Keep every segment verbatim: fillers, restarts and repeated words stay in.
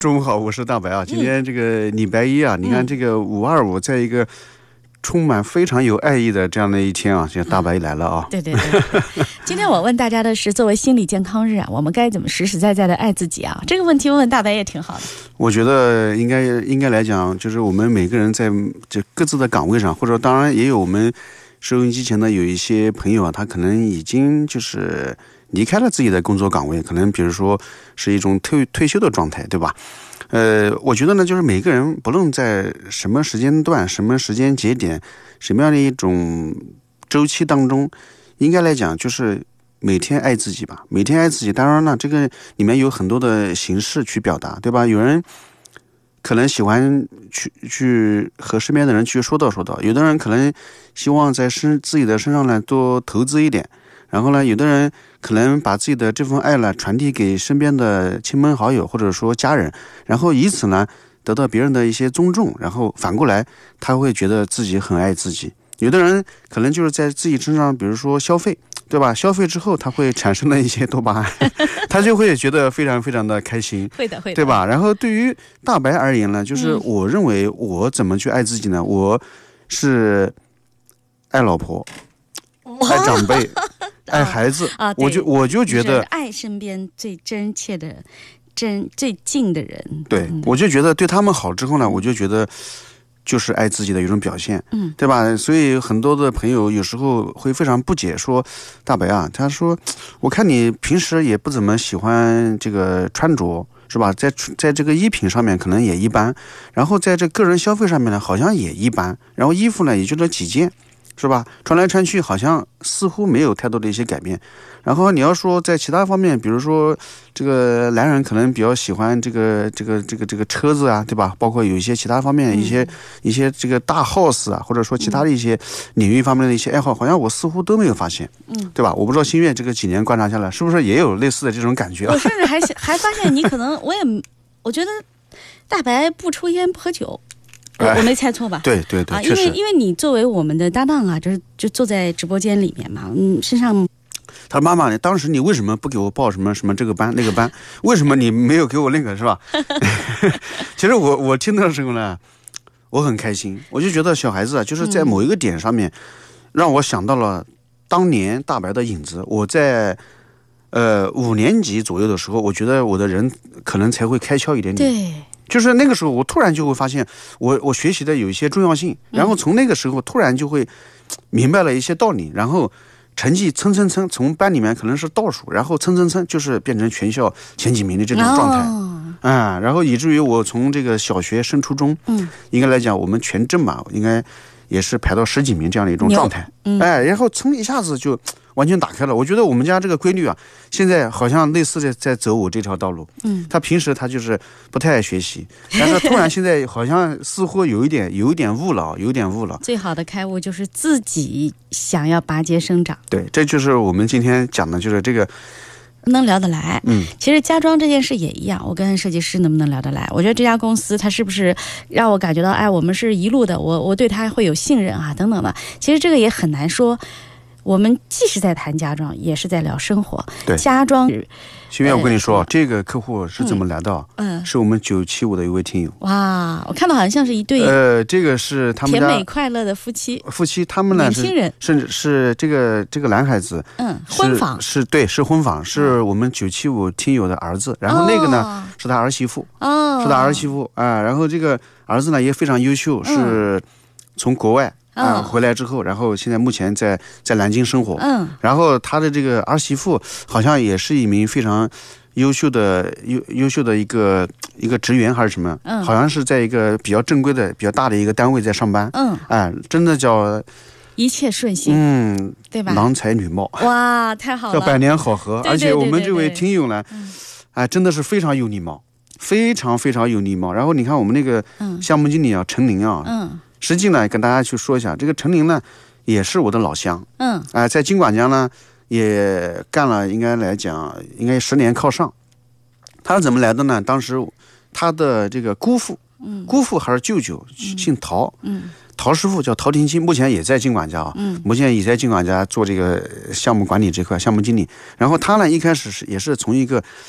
中午好，我是大白啊。今天这个礼拜一啊，嗯、你看这个五二五，在一个充满非常有爱意的这样的一天啊，现在大白来了啊。 嗯、对对对。今天我问大家的是，作为心理健康日啊，我们该怎么实实在在的爱自己啊？这个问题问问大白也挺好的。 我觉得应该应该来讲，就是我们每个人在这各自的岗位上，或者当然也有我们收音机前的有一些朋友啊，他可能已经就是离开了自己的工作岗位，可能比如说是一种退退休的状态，对吧？呃，我觉得呢，就是每个人不论在什么时间段、什么时间节点、什么样的一种周期当中，应该来讲就是每天爱自己吧。每天爱自己，当然了，这个里面有很多的形式去表达，对吧？有人可能喜欢去去和身边的人去说道说道，有的人可能希望在身自己的身上呢多投资一点。然后呢，有的人可能把自己的这份爱呢传递给身边的亲朋好友或者说家人，然后以此呢得到别人的一些尊重，然后反过来他会觉得自己很爱自己。有的人可能就是在自己身上，比如说消费，对吧？消费之后他会产生了一些多巴胺，他就会觉得非常非常的开心， 会的会的， 对吧？然后对于大白而言呢，就是我认为我怎么去爱自己呢？我是爱老婆，爱长辈。爱孩子啊，我就我就觉得爱身边最真切的、真最近的人。 对，嗯、我就觉得对他们好之后呢，我就觉得就是爱自己的一种表现，嗯，对吧？所以很多的朋友有时候会非常不解，说大白啊，他说我看你平时也不怎么喜欢这个穿着，是吧？在在这个衣品上面可能也一般，然后在这个人消费上面呢，好像也一般，然后衣服呢也就那几件。是吧？穿来穿去好像似乎没有太多的一些改变。然后你要说在其他方面，比如说这个男人可能比较喜欢这个这个这个这个车子啊，对吧？包括有一些其他方面一些、嗯、一些这个大 house 啊，或者说其他的一些领域方面的一些爱好，好像我似乎都没有发现，嗯，对吧？我不知道新月这个几年观察下来，是不是也有类似的这种感觉、啊？ 我甚至还还发现你可能我也我觉得大白不抽烟不喝酒。我我没猜错吧？ 对对对， 啊，因为因为你作为我们的搭档啊，就是就坐在直播间里面嘛，嗯，身上。 他说：“妈妈，当时你为什么不给我报什么什么这个班那个班？为什么你没有给我那个是吧？”其实我我听到的时候呢，我很开心，我就觉得小孩子啊，就是在某一个点上面，嗯、让我想到了当年大白的影子。我在呃五年级左右的时候，我觉得我的人可能才会开窍一点点。 对。 就是那个时候，我突然就会发现我，我我学习的有一些重要性，然后从那个时候突然就会明白了一些道理，然后成绩蹭蹭蹭，从班里面可能是倒数，然后蹭蹭蹭就是变成全校前几名的这种状态，啊、哦嗯，然后以至于我从这个小学升初中，嗯，应该来讲我们全镇吧，应该也是排到十几名这样的一种状态，嗯、哎，然后噌一下子就完全打开了。我觉得我们家这个闺女啊，现在好像类似的在走我这条道路。嗯，她平时她就是不太爱学习，但是突然现在好像似乎有一点有一点悟了，有一点悟了。 最好的开悟就是自己想要拔节生长。 对，这就是我们今天讲的，就是这个。 能聊得来，嗯，其实家装这件事也一样，我跟设计师能不能聊得来？我觉得这家公司它是不是让我感觉到，哎，我们是一路的，我我对它会有信任啊，等等的。其实这个也很难说。我们既是在谈家装，也是在聊生活。 对， 家装。 新月，我跟你说、呃，这个客户是怎么来到？嗯，是我们九七五的一位听友。 哇，我看到好像是一对。 呃，这个是他们家甜美快乐的夫妻。 夫妻，他们呢年轻人， 甚至是这个这个男孩子， 嗯，婚房是对，是婚房，是我们九七五听友的儿子。然后那个呢、哦、是他儿媳妇，哦，是他儿媳妇啊。然后这个儿子呢也非常优秀，嗯、是从国外。啊、嗯，回来之后，然后现在目前在在南京生活。嗯，然后他的这个儿媳妇好像也是一名非常优秀的优优秀的一个一个职员还是什么？嗯，好像是在一个比较正规的、比较大的一个单位在上班。嗯，哎，真的叫一切顺心。 嗯， 对吧？ 郎才女貌。 哇，太好了！ 叫百年好合。而且我们这位听友呢，哎，真的是非常有礼貌，非常非常有礼貌。然后你看我们那个项目经理啊，陈林啊，嗯。实际呢，跟大家去说一下，这个陈林呢，也是我的老乡，嗯，啊、呃，在金管家呢也干了，应该来讲，应该十年靠上。他是怎么来的呢？当时他的这个姑父，嗯，姑父还是舅舅，姓陶，嗯，陶师傅叫陶廷清，目前也在金管家啊，嗯，目前也在金管家做这个项目管理这块项目经理。然后他呢，一开始是也是从一个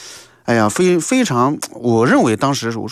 哎呀，非非常，我认为当时我